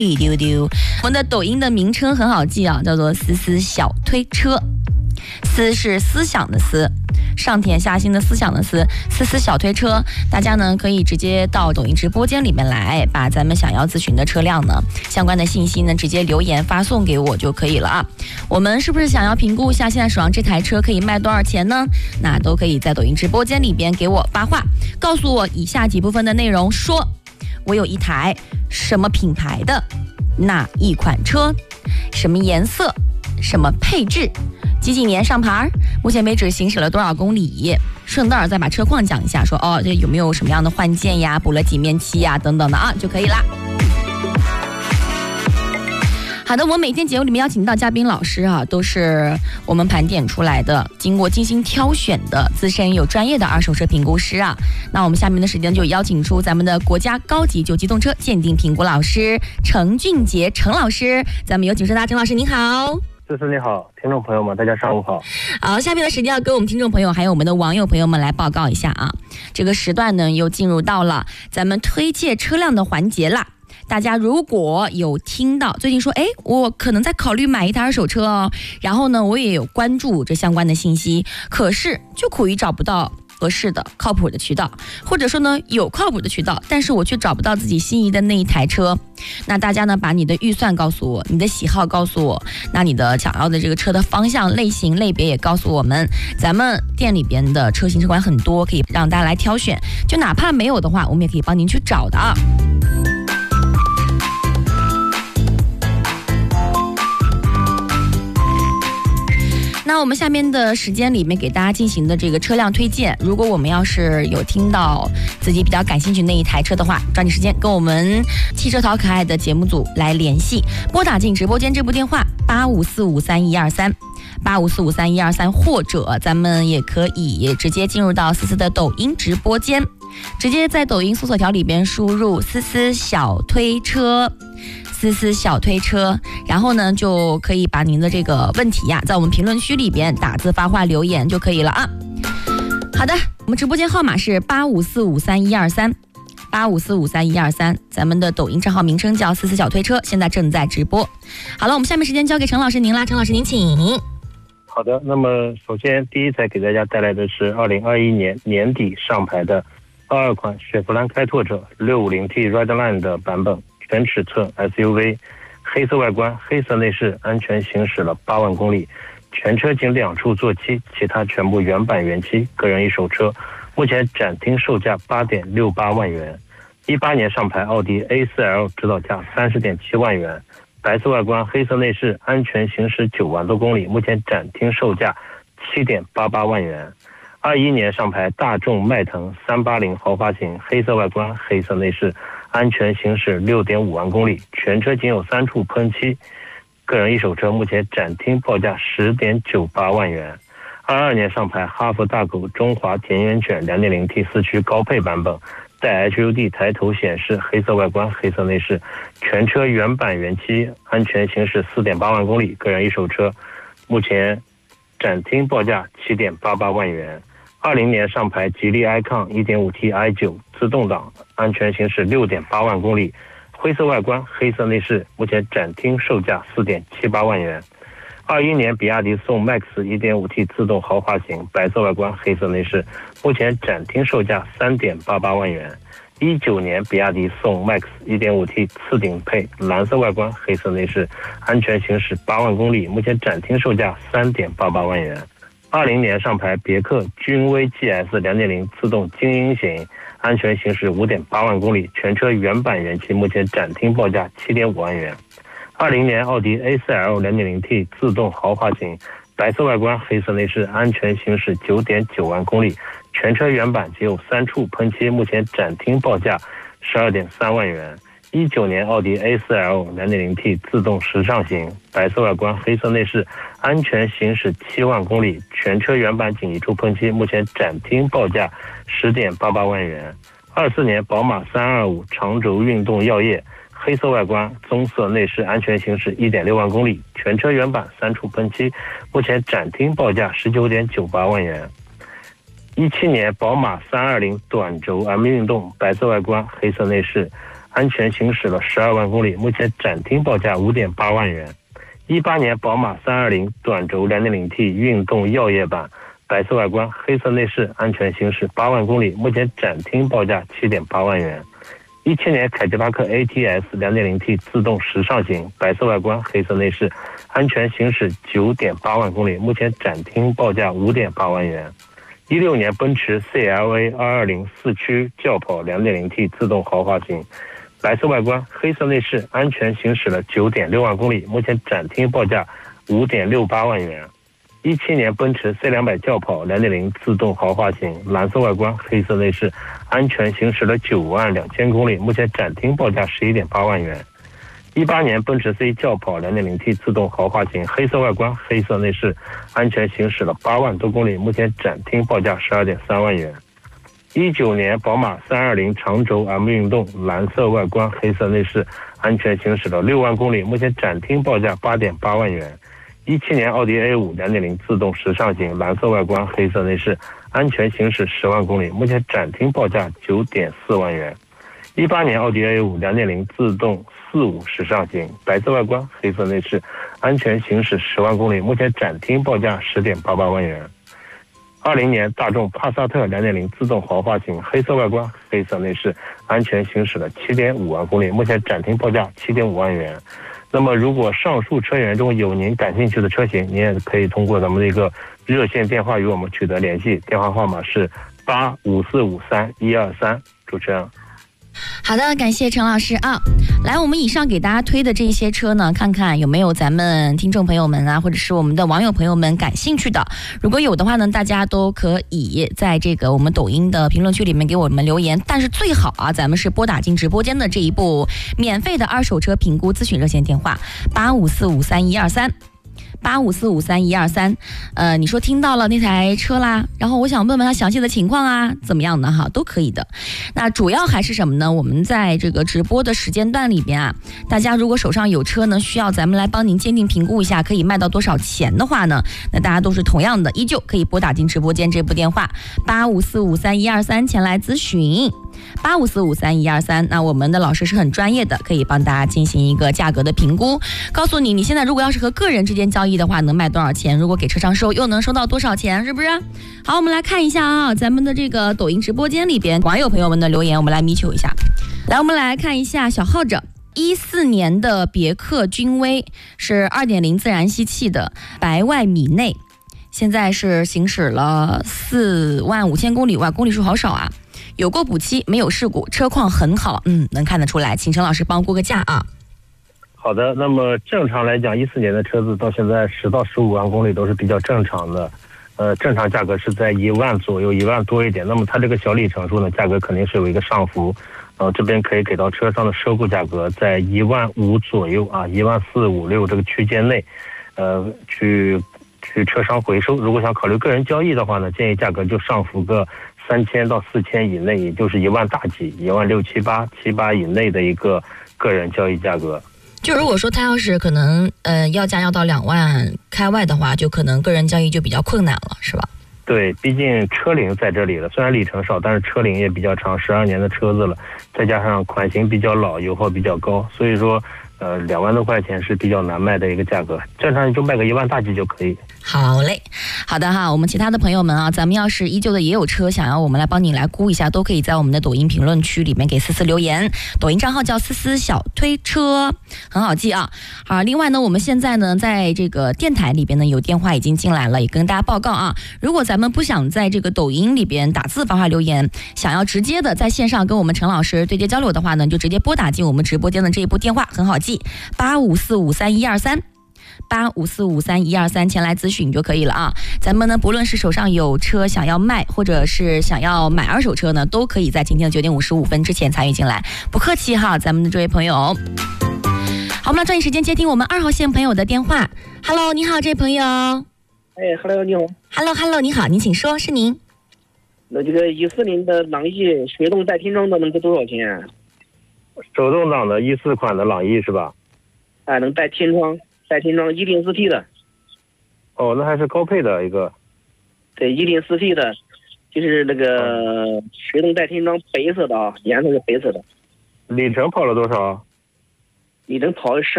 一丢丢。我们的抖音的名称很好记啊，叫做思思小推车。思是思想的思，上田下心的思想的思，思思小推车。大家呢可以直接到抖音直播间里面来，把咱们想要咨询的车辆呢相关的信息呢直接留言发送给我就可以了啊。我们是不是想要评估一下现在手上这台车可以卖多少钱呢？那都可以在抖音直播间里边给我发话，告诉我以下几部分的内容，说我有一台什么品牌的哪一款车，什么颜色，什么配置，几年上牌，目前为止行驶了多少公里，顺道再把车况讲一下，说这有没有什么样的换件呀，补了几面漆呀等等的啊就可以啦。好的，我每天节目里面邀请到嘉宾老师啊，都是我们盘点出来的，经过精心挑选的资深有专业的二手车评估师啊。那我们下面的时间就邀请出咱们的国家高级旧机动车鉴定评估老师程俊杰程老师，咱们有请程老师，您好。 思思你好，听众朋友们大家上午好。 好，下面的时间要跟我们听众朋友还有我们的网友朋友们来报告一下啊，这个时段呢又进入到了咱们推荐车辆的环节啦。大家如果有听到最近说我可能在考虑买一台二手车哦，然后呢我也有关注这相关的信息，可是就苦于找不到合适的靠谱的渠道，或者说呢有靠谱的渠道，但是我却找不到自己心仪的那一台车。那大家呢把你的预算告诉我，你的喜好告诉我，那你的想要的这个车的方向类型类别也告诉我们，咱们店里边的车型车款很多，可以让大家来挑选，就哪怕没有的话我们也可以帮您去找的啊。那我们下面的时间里面给大家进行的这个车辆推荐，如果我们要是有听到自己比较感兴趣那一台车的话，抓紧时间跟我们汽车淘可爱的节目组来联系，拨打进直播间这部电话85453123 85453123，或者咱们也可以直接进入到思思的抖音直播间，直接在抖音搜索条里边输入思思小推车，思思小推车，然后呢就可以把您的这个问题呀在我们评论区里边打字发话留言就可以了啊。好的，我们直播间号码是85453123 85453123，咱们的抖音账号名称叫思思小推车，现在正在直播。好了，我们下面时间交给程老师您啦，程老师您请。 好的，那么首先第一台给大家带来的是2021年年底上牌的22款雪佛兰开拓者 650T Redline 的版本，全尺寸 SUV， 黑色外观，黑色内饰，安全行驶了8万公里，全车仅2处做漆，其他全部原版原漆，个人一手车，目前展厅售价 8.68 万元。18年上牌奥迪 A4L 指导价 30.7 万元，白色外观，黑色内饰，安全行驶9万多公里，目前展厅售价 7.88 万元。21年上牌大众迈腾380豪华型，黑色外观，黑色内饰，安全行驶 6.5 万公里，全车仅有3处喷漆，个人一手车，目前展厅报价 10.98 万元。22年上牌哈弗大狗中华田园犬 2.0T 四驱高配版本，带 HUD 抬头显示，黑色外观，黑色内饰，全车原版原漆，安全行驶 4.8 万公里，个人一手车，目前展厅报价 7.88 万元。20年上牌吉利 icon 1.5T i9 自动挡，安全行驶 6.8 万公里，灰色外观，黑色内饰，目前展厅售价 4.78 万元。21年比亚迪宋 MAX 1.5T 自动豪华型，白色外观，黑色内饰，目前展厅售价 3.88 万元。19年比亚迪宋 MAX 1.5T 次顶配，蓝色外观，黑色内饰，安全行驶8万公里，目前展厅售价 3.88 万元。20年上牌别克君威 GS 2.0 自动精英型，安全行驶 5.8 万公里，全车原版原漆，目前展厅报价 7.5 万元。20年奥迪 A4L 2.0T 自动豪华型，白色外观，黑色内饰，安全行驶 9.9 万公里，全车原版仅有3处喷漆，目前展厅报价 12.3 万元。19年奥迪 A4L 2.0T 自动时尚型，白色外观，黑色内饰，安全行驶7万公里，全车原版仅1处喷漆，目前展厅报价 10.88 万元。24年宝马325长轴运动耀夜，黑色外观，棕色内饰，安全行驶 1.6 万公里，全车原版3处喷漆，目前展厅报价 19.98 万元。17年宝马320短轴 M 运动，白色外观，黑色内饰， 安全行驶了12万公里，目前展厅报价5.8万元。18年宝马320短轴 2.0T 运动耀夜版，白色外观，黑色内饰，安全行驶8万公里，目前展厅报价7.8万元。17年凯迪拉克 ATS 2.0T 自动时尚型，白色外观，黑色内饰，安全行驶9.8万公里，目前展厅报价5.8万元。16年奔驰 CLA 220四驱轿跑 2.0T 自动豪华型，白色外观，黑色内饰，安全行驶了9.6万公里，目前展厅报价5.68万元。17年奔驰 C200 轿跑 2.0 自动豪华型，蓝色外观，黑色内饰，安全行驶了9万2000公里，目前展厅报价11.8万元。18年奔驰 C 轿跑 2.0T 自动豪华型，黑色外观，黑色内饰，安全行驶了8万多公里，目前展厅报价12.3万元。19年宝马320长轴 M 运动，蓝色外观，黑色内饰，安全行驶了6万公里，目前展厅报价8.8万元。17年奥迪 A5 2.0自动时尚型，蓝色外观，黑色内饰，安全行驶10万公里，目前展厅报价9.4万元。18年奥迪 A5 2.0自动45时尚型，白色外观，黑色内饰，安全行驶10万公里，目前展厅报价10.88万元。20年大众帕萨特 2.0自动豪华型，黑色外观，黑色内饰，安全行驶了7.5万公里，目前展厅报价7.5万元。那么如果上述车源中有您感兴趣的车型，您也可以通过咱们的一个热线电话与我们取得联系，电话号码是85453123。主持人。 好的，感谢陈老师啊。来，我们以上给大家推的这些车呢，看看有没有咱们听众朋友们啊，或者是我们的网友朋友们感兴趣的。如果有的话呢，大家都可以在这个我们抖音的评论区里面给我们留言。但是最好啊，咱们是拨打进直播间的这一部免费的二手车评估咨询热线电话85453123。85453123，你说听到了那台车啦，然后我想问问他详细的情况啊，怎么样的哈，都可以的。那主要还是什么呢？我们在这个直播的时间段里边啊，大家如果手上有车呢，需要咱们来帮您鉴定评估一下，可以卖到多少钱的话呢，那大家都是同样的，依旧可以拨打进直播间这部电话85453123前来咨询。85453123，那我们的老师是很专业的，可以帮大家进行一个价格的评估，告诉你现在如果要是和个人之间交易的话，能卖多少钱？如果给车商收，又能收到多少钱？是不是？好，我们来看一下啊，咱们的这个抖音直播间里边网友朋友们的留言，我们来米求一下。来，我们来看一下小浩者。14年的别克君威是 2.0 自然吸气的白外米内，现在是行驶了4万5千公里，哇，公里数好少啊。有过补漆，没有事故，车况很好，能看得出来。请陈老师帮估个价啊。 好的，那么正常来讲，14年的车子到现在10到15万公里都是比较正常的，正常价格是在1万左右，1万多一点。那么它这个小里程数呢，价格肯定是有一个上浮，这边可以给到车上的收购价格在1万5左右啊，1万4、5、6这个区间内，去车商回收。如果想考虑个人交易的话呢，建议价格就上浮个3000到4000以内，也就是1万大几，1万6、7、8以内的一个个人交易价格。 就如果说他要是可能要价要到2万开外的话，就可能个人交易就比较困难了，是吧？ 对，毕竟车龄在这里了，虽然里程少，但是车龄也比较长，12年的车子了，再加上款型比较老，油耗比较高，所以说2万多块钱是比较难卖的一个价格，正常你就卖个1万大几就可以。 好嘞，好的哈，我们其他的朋友们啊，咱们要是依旧的也有车想要我们来帮你来估一下，都可以在我们的抖音评论区里面给思思留言，抖音账号叫思思小推车，很好记啊。好，另外呢，我们现在呢在这个电台里边呢有电话已经进来了，也跟大家报告啊，如果咱们不想在这个抖音里边打字发话留言，想要直接的在线上跟我们陈老师对接交流的话呢，就直接拨打进我们直播间的这一部电话，很好记，85453123。85453123前来咨询就可以了啊。咱们呢，不论是手上有车想要卖，或者是想要买二手车呢，都可以在今天的9点55分之前参与进来。不客气哈，咱们的这位朋友。好，我们来抓紧时间接听我们2号线朋友的电话。Hello， 你好，这位朋友。 Hello， 你好。 Hello， 你好，您请说，是您。 那这个14年的朗逸水动带天窗的能值多少钱？ 手动挡的14款的朗逸是吧？ 能带天窗1.4T 的。 哦，那还是高配的一个。 对，1.4T 的，就是那个水动带天窗，白色的啊，颜色是白色的。 里程跑了多少？ 里程跑了